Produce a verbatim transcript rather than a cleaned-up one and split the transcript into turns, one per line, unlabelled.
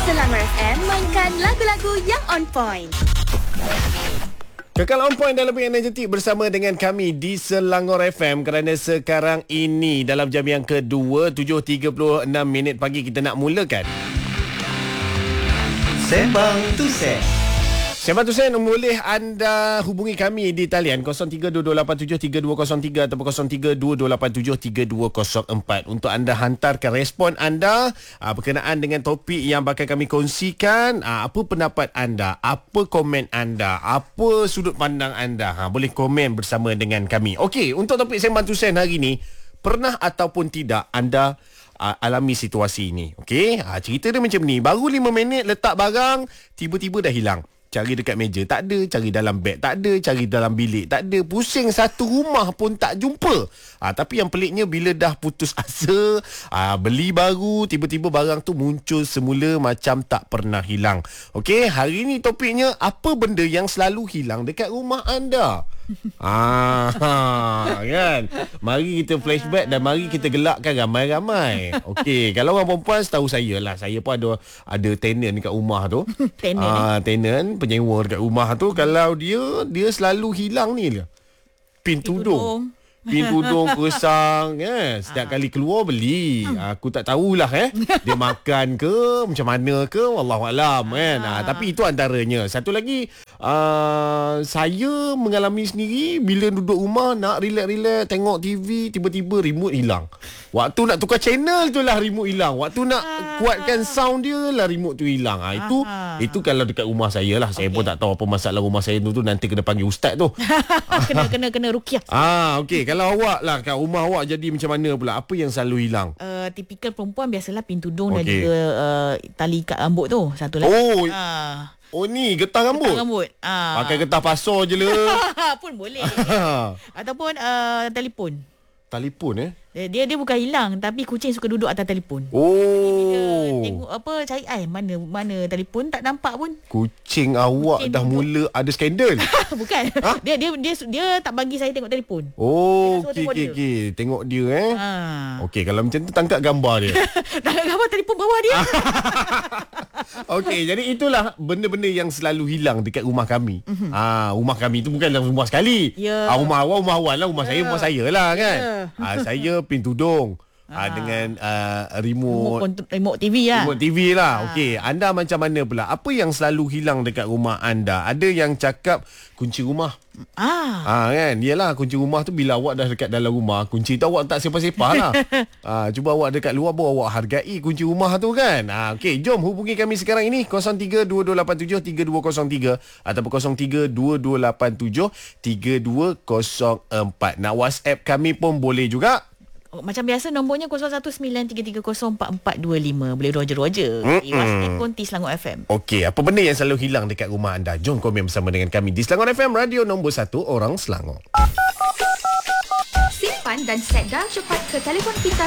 Selangor F M mainkan lagu-lagu yang on point.
Kekal on point dalam lebih energetik bersama dengan kami di Selangor F M kerana sekarang ini dalam jam yang kedua tujuh tiga puluh enam minit pagi kita nak mulakan
Sembang Tusen.
Sembang Tusen boleh anda hubungi kami di talian kosong tiga dua dua lapan tujuh tiga dua kosong tiga atau kosong tiga dua dua lapan tujuh tiga dua kosong empat untuk anda hantarkan respon anda aa, berkenaan dengan topik yang bakal kami kongsikan. Aa, apa pendapat anda, apa komen anda, apa sudut pandang anda, ha, boleh komen bersama dengan kami. Okey, untuk topik Sembang Tusen hari ini, pernah ataupun tidak anda uh, alami situasi ini? Okey, uh, cerita dia macam ni. Baru lima minit letak barang, tiba-tiba dah hilang. Cari dekat meja tak ada, cari dalam beg tak ada, cari dalam bilik tak ada, pusing satu rumah pun tak jumpa. Ha, tapi yang peliknya bila dah putus asa, ha, beli baru, tiba-tiba barang tu muncul semula macam tak pernah hilang. Okey, hari ni topiknya apa benda yang selalu hilang dekat rumah anda? Ah, kan? Mari kita flashback dan mari kita gelakkan ramai-ramai. Okey, kalau orang perempuan setahu saya lah, saya pun ada ada tenant dekat rumah tu.
Tenant,
ah, tenant penyewa dekat rumah tu, kalau dia dia selalu hilang ni dia. Pin tudung. Pin tudung keresang eh. Setiap kali keluar beli. Aku tak tahulah eh. Dia makan ke macam mana ke, wallahualam kan. Ha, tapi itu antaranya. Satu lagi, uh, saya mengalami sendiri bila duduk rumah nak relax-relax tengok T V, tiba-tiba remote hilang. Waktu nak tukar channel tu lah remote hilang. Waktu nak kuatkan sound dia lah remote tu hilang. Ha, itu itu kalau dekat rumah saya lah. Saya okay. pun tak tahu apa masalah rumah saya tu, tu nanti kena panggil ustaz tu.
kena kena kena ruqyah.
Ah, okey. Kalau awak lah kat rumah awak jadi macam mana pula? Apa yang selalu hilang?
Uh, tipikal perempuan biasalah pin tudung okay. dan
Okey.
juga uh, tali ikat rambut tu. Satu lagi.
Oh.
Ah.
Oh ni getah rambut.
Getah rambut. Ah.
Pakai getah pasar je lah.
Pun boleh. Ataupun uh, telefon.
Telefon eh?
Dia dia bukan hilang, tapi kucing suka duduk atas telefon.
Oh.
Dia tengok apa, cari ai mana mana telefon tak nampak pun.
Kucing awak
Kucing
dah
duduk.
mula ada skandal.
Bukan. Ha? Dia dia dia dia tak bagi saya tengok telefon.
Oh, okey
Dia suruh tengok
okey
dia.
okey. Tengok dia eh.
Ha.
Okey, kalau macam tu tangkap gambar dia.
Tangkap gambar telefon bawah dia.
Okey, jadi itulah benda-benda yang selalu hilang dekat rumah kami. Mm-hmm. Ah, rumah kami tu bukanlah rumah sekali.
Ya.
Ah, rumah awak rumah awak lah, rumah saya
Ya.
rumah saya lah kan.
Ya.
Ah, saya pin tudung. Ah, dengan uh, remote
Remote, remote T V lah.
Remote T V lah. Okey, anda macam mana pula? Apa yang selalu hilang dekat rumah anda? Ada yang cakap kunci rumah.
Ah.
Ah kan, iyalah kunci rumah tu bila awak dah dekat dalam rumah, kunci tu awak tak sepah-sepah lah. ah, cuba awak dekat luar baru awak hargai kunci rumah tu kan. Ah, okey, jom hubungi kami sekarang ini kosong tiga dua dua lapan tujuh tiga dua kosong tiga ataupun kosong tiga dua dua lapan tujuh tiga dua kosong empat. Nak WhatsApp kami pun boleh juga.
Macam biasa nombornya kosong satu sembilan tiga tiga kosong empat empat dua lima. Boleh roger-roger.
Mm-mm.
Di WhatsApp Konti Selangor F M.
Okey, apa benda yang selalu hilang dekat rumah anda? Jom komen bersama dengan kami di Selangor F M, radio nombor satu orang Selangor.
Simpan dan set dial cepat ke telefon pintar